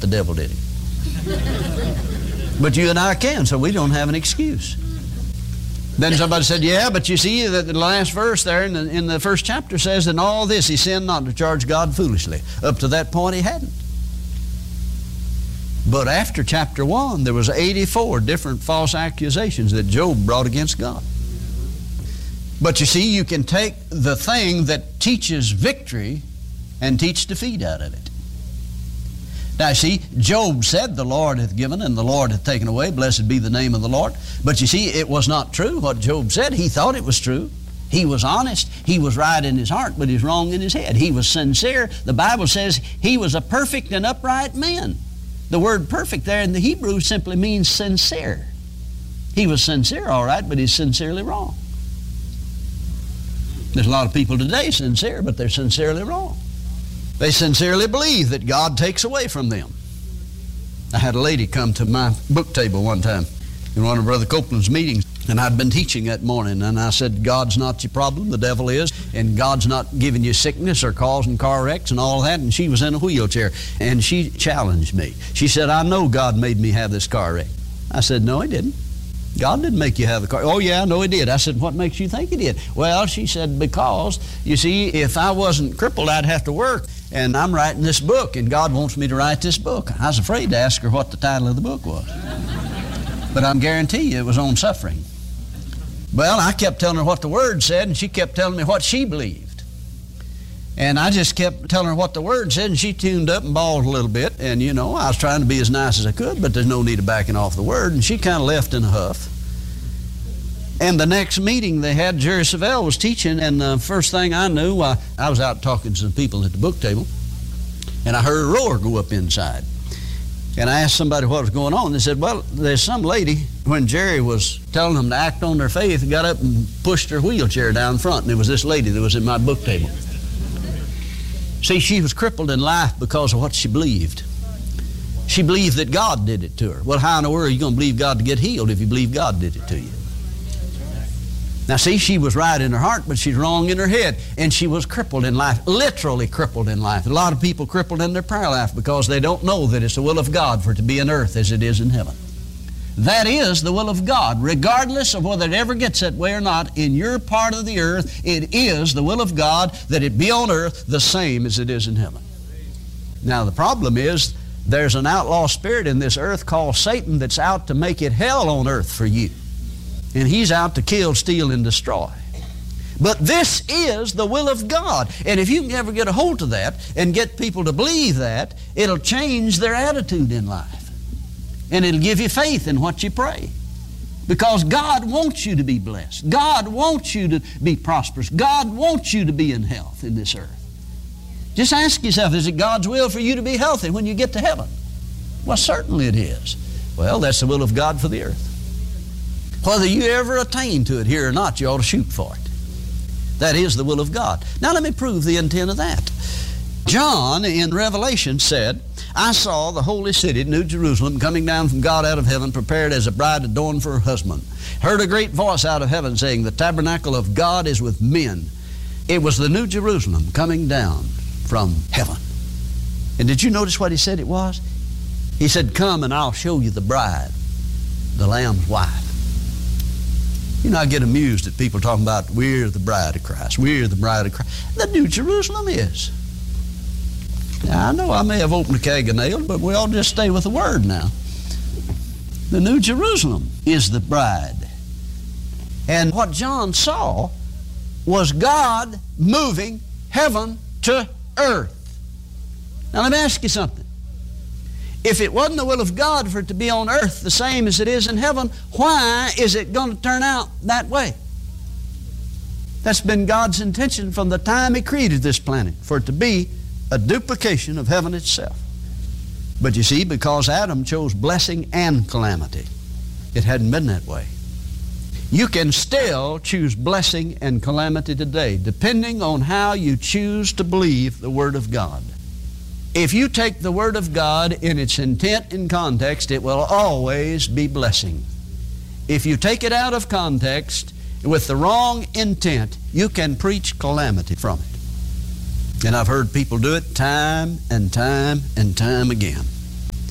the devil did it. But you and I can, so we don't have an excuse. Then somebody said, yeah, but you see that the last verse there in the first chapter says, in all this he sinned not to charge God foolishly. Up to that point he hadn't. But after chapter 1, there was 84 different false accusations that Job brought against God. But you see, you can take the thing that teaches victory and teach defeat out of it. Now, see, Job said, the Lord hath given and the Lord hath taken away. Blessed be the name of the Lord. But you see, it was not true what Job said. He thought it was true. He was honest. He was right in his heart, but he's wrong in his head. He was sincere. The Bible says he was a perfect and upright man. The word perfect there in the Hebrew simply means sincere. He was sincere, all right, but he's sincerely wrong. There's a lot of people today sincere, but they're sincerely wrong. They sincerely believe that God takes away from them. I had a lady come to my book table one time in one of Brother Copeland's meetings, and I'd been teaching that morning, and I said, God's not your problem, the devil is, and God's not giving you sickness or causing car wrecks and all that, and she was in a wheelchair, and she challenged me. She said, I know God made me have this car wreck. I said, no, he didn't. God didn't make you have the car. Oh, yeah, I know he did. I said, what makes you think he did? Well, she said, because, you see, if I wasn't crippled, I'd have to work. And I'm writing this book, and God wants me to write this book. I was afraid to ask her what the title of the book was. But I guarantee you it was on suffering. Well, I kept telling her what the Word said, and she kept telling me what she believed. And I just kept telling her what the Word said, and she tuned up and bawled a little bit. And, you know, I was trying to be as nice as I could, but there's no need of backing off the Word. And she kind of left in a huff. And the next meeting they had, Jerry Savelle was teaching, and the first thing I knew, I was out talking to some people at the book table, and I heard a roar go up inside. And I asked somebody what was going on. They said, well, there's some lady, when Jerry was telling them to act on their faith, got up and pushed her wheelchair down front, and it was this lady that was at my book table. See, she was crippled in life because of what she believed. She believed that God did it to her. Well, how in the world are you going to believe God to get healed if you believe God did it to you? Now, see, she was right in her heart, but she's wrong in her head. And she was crippled in life, literally crippled in life. A lot of people crippled in their prayer life because they don't know that it's the will of God for it to be in earth as it is in heaven. That is the will of God. Regardless of whether it ever gets that way or not, in your part of the earth, it is the will of God that it be on earth the same as it is in heaven. Now, the problem is there's an outlaw spirit in this earth called Satan that's out to make it hell on earth for you. And he's out to kill, steal, and destroy. But this is the will of God. And if you can ever get a hold of that and get people to believe that, it'll change their attitude in life. And it'll give you faith in what you pray. Because God wants you to be blessed. God wants you to be prosperous. God wants you to be in health in this earth. Just ask yourself, is it God's will for you to be healthy when you get to heaven? Well, certainly it is. Well, that's the will of God for the earth. Whether you ever attain to it here or not, you ought to shoot for it. That is the will of God. Now let me prove the intent of that. John in Revelation said, I saw the holy city, New Jerusalem, coming down from God out of heaven, prepared as a bride adorned for her husband. Heard a great voice out of heaven saying, the tabernacle of God is with men. It was the New Jerusalem coming down from heaven. And did you notice what he said it was? He said, come and I'll show you the bride, the Lamb's wife. You know, I get amused at people talking about, we're the bride of Christ. We're the bride of Christ. The New Jerusalem is. Now, I know I may have opened a keg of nails, but we all just stay with the Word now. The New Jerusalem is the bride. And what John saw was God moving heaven to earth. Now, let me ask you something. If it wasn't the will of God for it to be on earth the same as it is in heaven, why is it going to turn out that way? That's been God's intention from the time He created this planet, for it to be a duplication of heaven itself. But you see, because Adam chose blessing and calamity, it hadn't been that way. You can still choose blessing and calamity today, depending on how you choose to believe the Word of God. If you take the Word of God in its intent and context, it will always be blessing. If you take it out of context with the wrong intent, you can preach calamity from it. And I've heard people do it time and time and time again.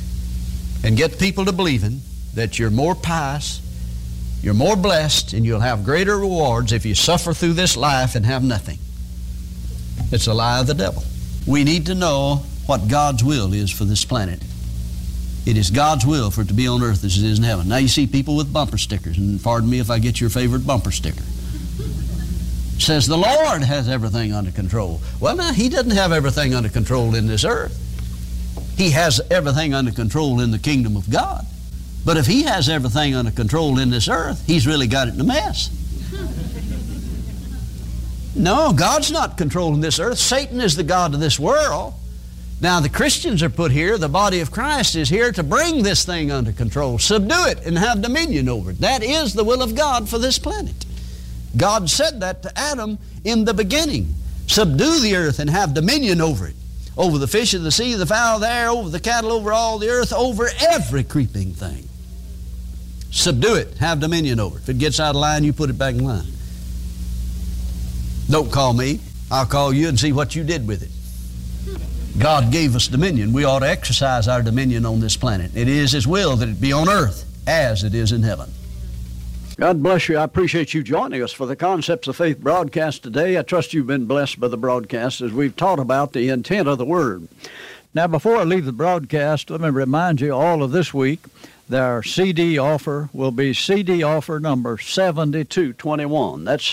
and get people to believing that you're more pious, you're more blessed, and you'll have greater rewards if you suffer through this life and have nothing. It's a lie of the devil. We need to know what God's will is for this planet. It is God's will for it to be on earth as it is in heaven. Now you see people with bumper stickers, and pardon me if I get your favorite bumper sticker. It says the Lord has everything under control. Well, now, He doesn't have everything under control in this earth. He has everything under control in the kingdom of God. But if He has everything under control in this earth, He's really got it in a mess. No, God's not controlling this earth. Satan is the god of this world. Now, the Christians are put here. The body of Christ is here to bring this thing under control, subdue it, and have dominion over it. That is the will of God for this planet. God said that to Adam in the beginning. Subdue the earth and have dominion over it. Over the fish of the sea, the fowl of the air, over the cattle, over all the earth, over every creeping thing. Subdue it, have dominion over it. If it gets out of line, you put it back in line. Don't call me. I'll call you and see what you did with it. God gave us dominion. We ought to exercise our dominion on this planet. It is His will that it be on earth as it is in heaven. God bless you. I appreciate you joining us for the Concepts of Faith broadcast today. I trust you've been blessed by the broadcast as we've taught about the intent of the Word. Now, before I leave the broadcast, let me remind you all of this week, their CD offer will be CD offer number 7221. That's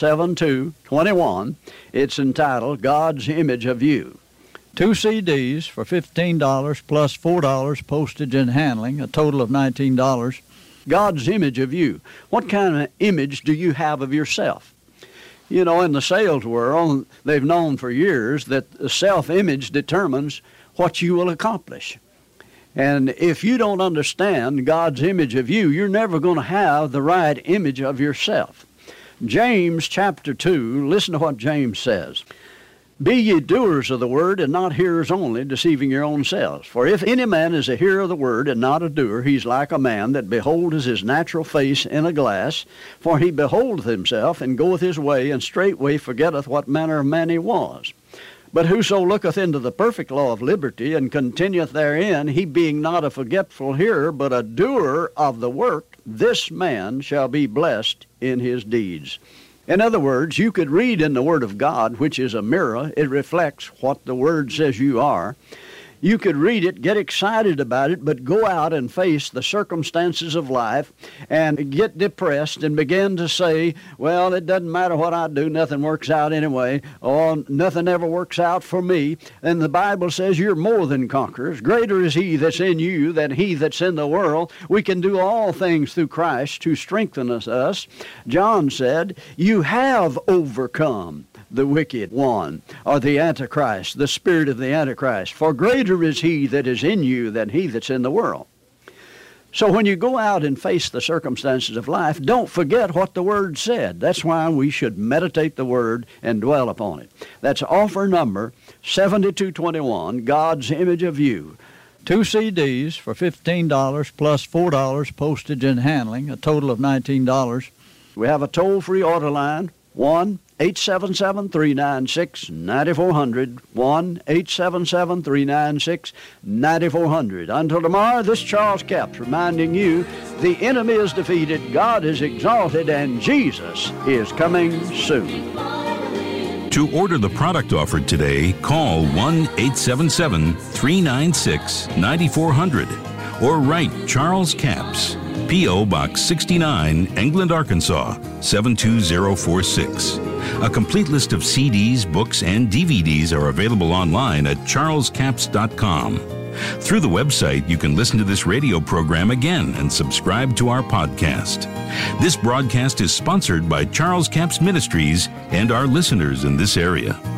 7221. It's entitled God's Image of You. 2 CDs for $15 plus $4 postage and handling, a total of $19. God's image of you. What kind of image do you have of yourself? You know, in the sales world, they've known for years that the self-image determines what you will accomplish. And if you don't understand God's image of you, you're never going to have the right image of yourself. James chapter 2, listen to what James says. Be ye doers of the word, and not hearers only, deceiving your own selves. For if any man is a hearer of the word, and not a doer, he's like a man that beholdeth his natural face in a glass. For he beholdeth himself, and goeth his way, and straightway forgetteth what manner of man he was. But whoso looketh into the perfect law of liberty, and continueth therein, he being not a forgetful hearer, but a doer of the work, this man shall be blessed in his deeds. In other words, you could read in the Word of God, which is a mirror. It reflects what the Word says you are. You could read it, get excited about it, but go out and face the circumstances of life and get depressed and begin to say, well, it doesn't matter what I do, nothing works out anyway, or nothing ever works out for me. And the Bible says you're more than conquerors. Greater is He that's in you than he that's in the world. We can do all things through Christ who strengtheneth us. John said, you have overcome the wicked one, or the Antichrist, the spirit of the Antichrist. For greater is He that is in you than he that's in the world. So when you go out and face the circumstances of life, don't forget what the Word said. That's why we should meditate the Word and dwell upon it. That's offer number 7221, God's Image of You. 2 CDs for $15 plus $4 postage and handling, a total of $19. We have a toll-free order line, 1-877-396-9400, 1-877-396-9400. Until tomorrow, this Charles Capps reminding you, the enemy is defeated, God is exalted, and Jesus is coming soon. To order the product offered today, call 1-877-396-9400 or write Charles Capps, P.O. Box 69, England, Arkansas, 72046. A complete list of CDs, books, and DVDs are available online at charlescapps.com. Through the website, you can listen to this radio program again and subscribe to our podcast. This broadcast is sponsored by Charles Capps Ministries and our listeners in this area.